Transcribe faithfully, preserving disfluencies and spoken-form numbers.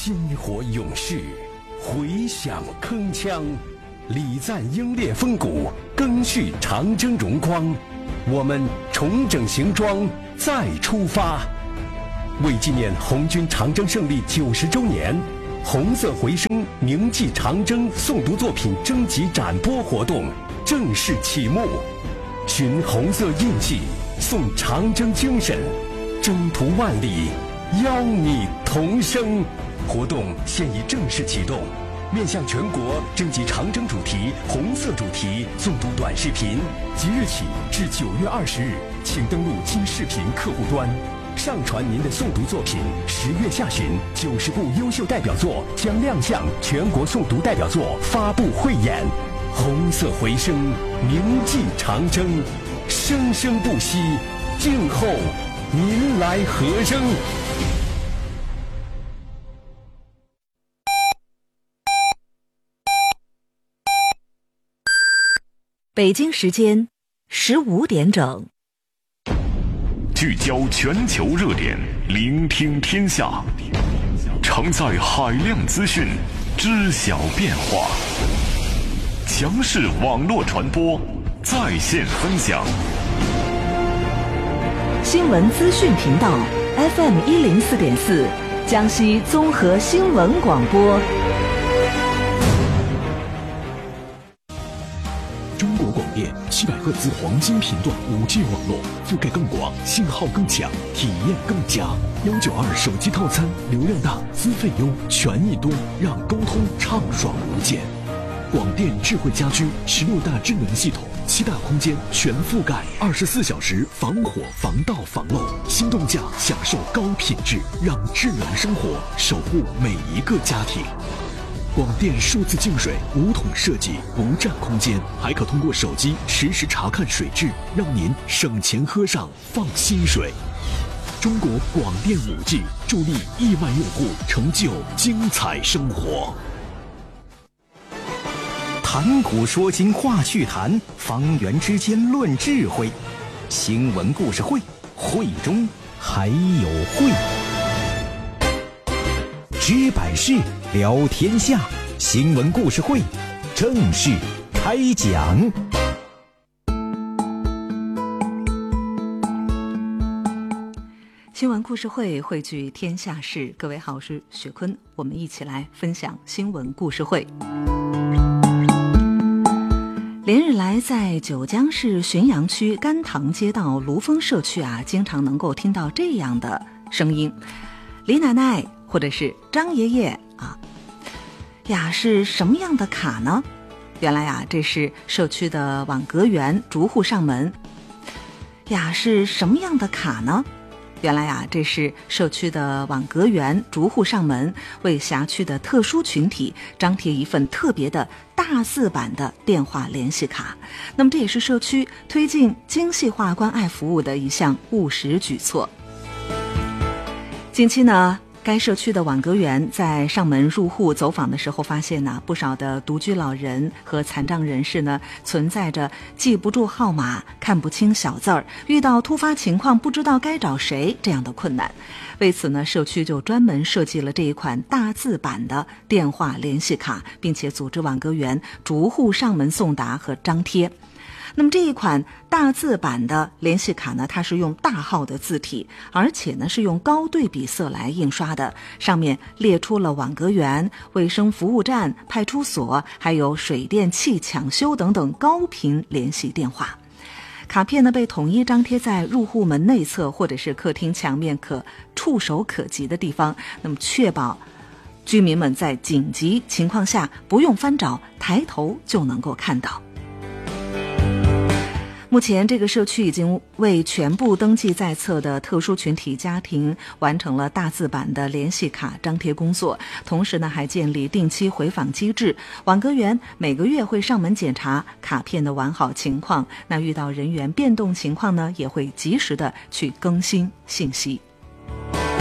薪火勇士，回响铿锵，礼赞英烈风骨，赓续长征荣光。我们重整行装，再出发。为纪念红军长征胜利九十周年，红色回声铭记长征诵读作品征集展播活动正式启幕。寻红色印记，颂长征精神，征途万里，邀你同声。活动现已正式启动，面向全国征集长征主题、红色主题诵读短视频，即日起至九月二十日，请登录金视频客户端，上传您的诵读作品。十月下旬，九十部优秀代表作将亮相全国诵读代表作发布汇演。红色回声，铭记长征，生生不息。静候您来和声。 北京时间十五点整， 聚焦全球热点，聆听天下，承载海量资讯，知晓变化。强势网络传播，在线分享。 新闻资讯频道 F M 一零四点四，江西综合新闻广播。 中国广电七百赫兹黄金频段五 G 网络，覆盖更广，信号更强，体验更佳。幺九二手机套餐，流量大，资费优，权益多，让沟通畅爽无间。广电智慧家居十六大智能系统，七大空间全覆盖，二十四小时防火防盗防漏，心动价享受高品质，让智能生活守护每一个家庭。广电数字净水无桶设计，不占空间，还可通过手机实时查看水质，让您省钱喝上放心水。中国广电 五 G 助力亿万用户成就精彩生活。 谈古说今话趣谈，方圆之间论智慧。新闻故事会，会中还有会。知百事，聊天下。新闻故事会正式开讲。 新闻故事会汇聚天下事，各位好，我是雪坤，我们一起来分享新闻故事会。连日来，在九江市浔阳区甘塘街道卢峰社区啊，经常能够听到这样的声音：李奶奶或者是张爷爷啊，呀，是什么样的卡呢？原来啊，这是社区的网格员逐户上门。呀，是什么样的卡呢？原来啊，这是社区的网格员逐户上门，为辖区的特殊群体张贴一份特别的大字版的电话联系卡。那么这也是社区推进精细化关爱服务的一项务实举措。近期呢，该社区的网格员在上门入户走访的时候，发现呢，不少的独居老人和残障人士呢，存在着记不住号码、看不清小字儿、遇到突发情况不知道该找谁这样的困难。为此呢，社区就专门设计了这一款大字版的电话联系卡，并且组织网格员逐户上门送达和张贴。那么这一款大字版的联系卡呢，它是用大号的字体，而且呢是用高对比色来印刷的，上面列出了网格员、卫生服务站、派出所，还有水电气抢修等等高频联系电话。卡片呢被统一张贴在入户门内侧或者是客厅墙面可触手可及的地方，那么确保居民们在紧急情况下不用翻找，抬头就能够看到。目前这个社区已经为全部登记在册的特殊群体家庭完成了大字版的联系卡张贴工作，同时呢还建立定期回访机制，网格员每个月会上门检查卡片的完好情况，那遇到人员变动情况呢，也会及时的去更新信息。